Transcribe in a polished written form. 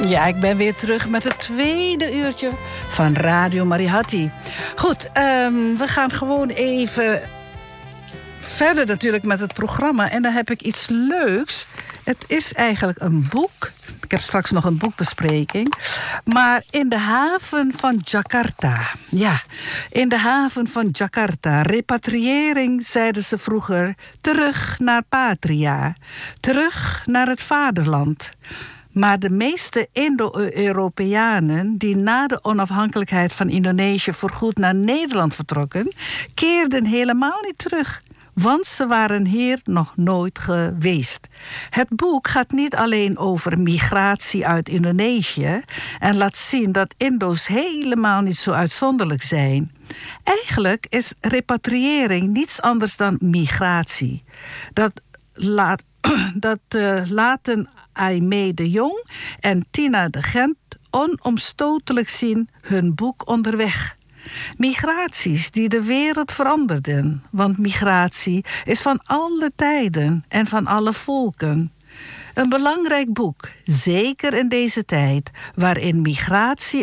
Ja, ik ben weer terug met het tweede uurtje van Radio Marihati. Goed, we gaan gewoon even verder natuurlijk met het programma. En dan heb ik iets leuks. Het is eigenlijk een boek. Ik heb straks nog een boekbespreking. Maar in de haven van Jakarta. Ja, in de haven van Jakarta. Repatriëring, zeiden ze vroeger. Terug naar Patria. Terug naar het vaderland. Maar de meeste Indo-Europeanen die na de onafhankelijkheid van Indonesië voorgoed naar Nederland vertrokken, keerden helemaal niet terug. Want ze waren hier nog nooit geweest. Het boek gaat niet alleen over migratie uit Indonesië en laat zien dat Indo's helemaal niet zo uitzonderlijk zijn. Eigenlijk is repatriëring niets anders dan migratie. Dat laten Aimee de Jong en Tina de Gent onomstotelijk zien hun boek Onderweg. Migraties die de wereld veranderden. Want migratie is van alle tijden en van alle volken. Een belangrijk boek, zeker in deze tijd, waarin migratie